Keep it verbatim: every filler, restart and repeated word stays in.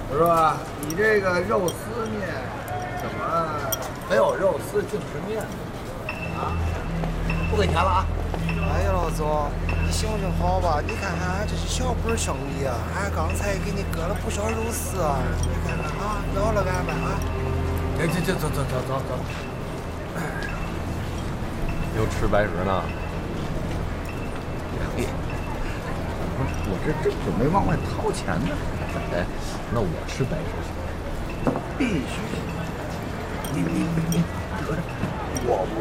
是吧？你这个肉丝面怎么没有肉丝净是面呢？啊，不给钱了啊！ 哎呀，老总，你行行好吧？你看看俺这是小本生意啊，俺刚才给你割了不少肉丝啊，你看看啊，饶了俺吧啊！ 行行行，走走走走走。 又吃白食呢？ 嘿，我这正准备往外掏钱呢。 哎，那我吃白食。 必须。你你你得着，我